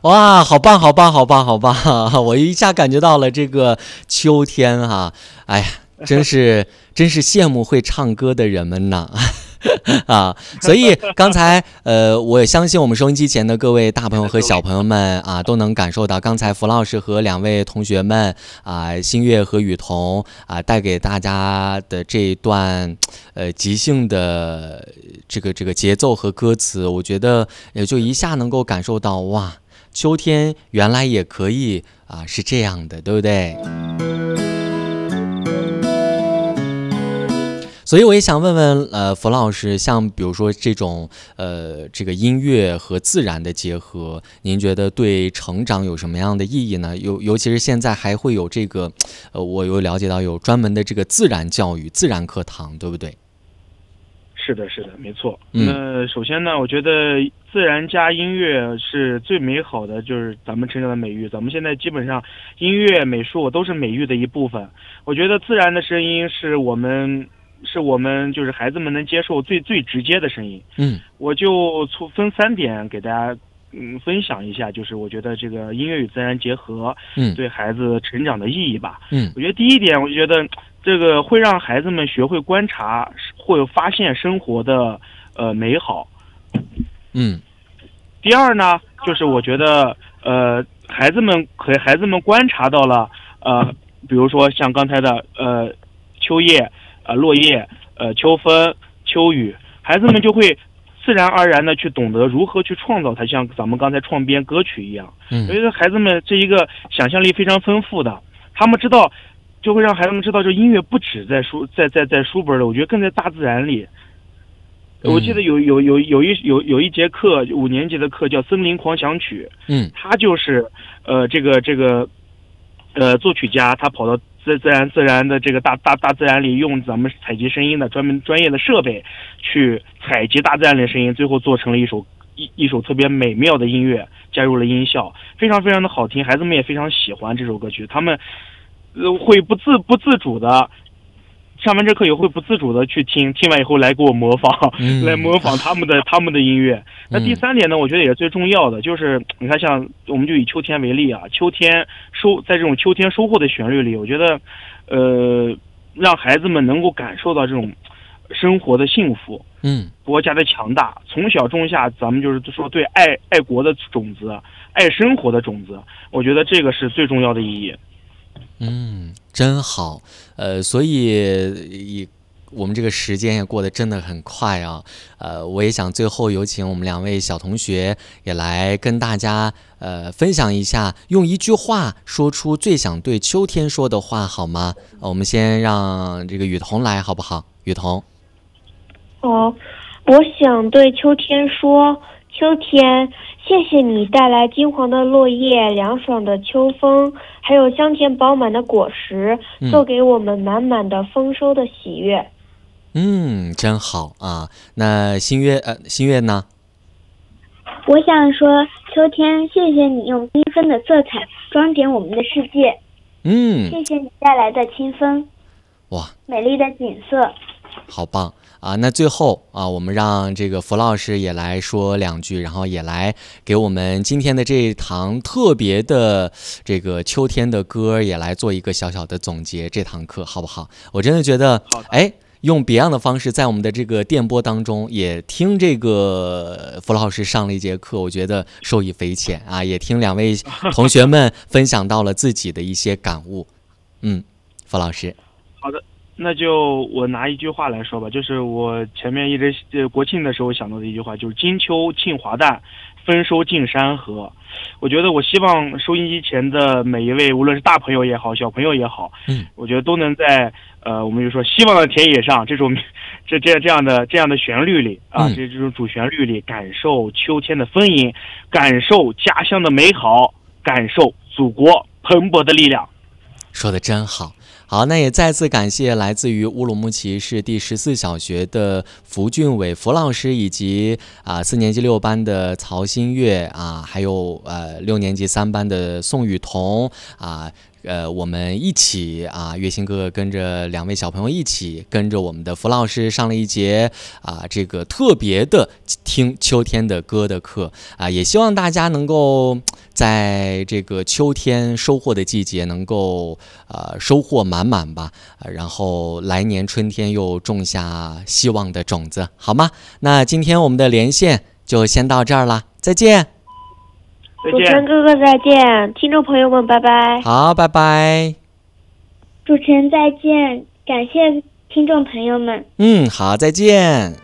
哇，好棒，好棒，好棒，好棒！我一下感觉到了这个秋天哈，哎呀，真是羡慕会唱歌的人们呐。啊，所以刚才我相信我们收音机前的各位大朋友和小朋友们啊，都能感受到刚才福老师和两位同学们啊，新月和雨桐啊，带给大家的这一段即兴的这个节奏和歌词，我觉得也就一下能够感受到哇，秋天原来也可以啊，是这样的，对不对？所以我也想问问福老师，像比如说这种这个音乐和自然的结合，您觉得对成长有什么样的意义呢？尤其是现在还会有这个我有了解到有专门的这个自然教育、自然课堂，对不对？ 是的，没错。那首先呢，我觉得自然加音乐是最美好的，就是咱们成长的美育。咱们现在基本上音乐、美术都是美育的一部分。我觉得自然的声音是我们就是孩子们能接受最直接的声音。我就分3点给大家分享一下，就是我觉得这个音乐与自然结合对孩子成长的意义吧。我觉得第一点，我觉得这个会让孩子们学会观察，会发现生活的美好。第二呢，就是我觉得孩子们观察到了比如说像刚才的秋叶落叶秋风秋雨，孩子们就会自然而然的去懂得如何去创造它，像咱们刚才创编歌曲一样。我觉得孩子们这一个想象力非常丰富的，他们知道就会让孩子们知道，这音乐不止在书本里，我觉得更在大自然里。我记得有一节课，5年级的课叫《森林狂想曲》。他就是这个作曲家，他跑到自然的这个大自然里，用咱们采集声音的专业的设备去采集大自然里的声音，最后做成了一首特别美妙的音乐，加入了音效，非常非常的好听，孩子们也非常喜欢这首歌曲，他们会不自主的。上完这课也会不自主的去听完以后来给我模仿，来模仿他们的音乐。那第3点呢，我觉得也是最重要的，就是你看，像我们就以秋天为例啊，在这种秋天收获的旋律里，我觉得让孩子们能够感受到这种生活的幸福，国家的强大，从小种下咱们就是说对爱国的种子，爱生活的种子，我觉得这个是最重要的意义。 真好，所以我们这个时间也过得真的很快啊，我也想最后有请我们2位小同学也来跟大家分享一下，用一句话说出最想对秋天说的话，好吗？我们先让这个雨桐来，好不好？雨桐。 我想对秋天说，秋天，谢谢你带来金黄的落叶、凉爽的秋风，还有香甜饱满的果实，送给我们满满的丰收的喜悦。 真好啊！那新月呢？ 我想说，秋天，谢谢你用缤纷的色彩装点我们的世界。谢谢你带来的清风， 哇， 美丽的景色， 好棒啊！那最后啊，我们让这个福老师也来说2句，然后也来给我们今天的这一堂特别的这个秋天的歌也来做一个小小的总结，这堂课好不好？我真的觉得，用别样的方式，在我们的这个电波当中也听这个福老师上了一节课，我觉得受益匪浅啊！也听2位同学们分享到了自己的一些感悟。福老师。 好的。那就我拿一句话来说吧，就是我前面一直国庆的时候想到的一句话，就是金秋庆华诞，丰收尽山河。我觉得我希望收音机前的每一位，无论是大朋友也好，小朋友也好，我觉得都能在我们就说希望的田野上这种这样的旋律里啊，这种主旋律里，感受秋天的丰盈，感受家乡的美好，感受祖国蓬勃的力量。 说得真好。好，那也再次感谢来自于乌鲁木齐市第14小学的福俊伟福老师，以及4年级6班的曹新月还有6年级3班的宋雨桐我们一起啊，月星哥哥跟着2位小朋友一起，跟着我们的福老师上了一节啊，这个特别的听秋天的歌的课啊，也希望大家能够在这个秋天收获的季节能够收获满满吧，然后来年春天又种下希望的种子，好吗？那今天我们的连线就先到这儿了，再见。 主持人哥哥再见，听众朋友们拜拜。 好，拜拜。 主持人再见，感谢听众朋友们。 好，再见。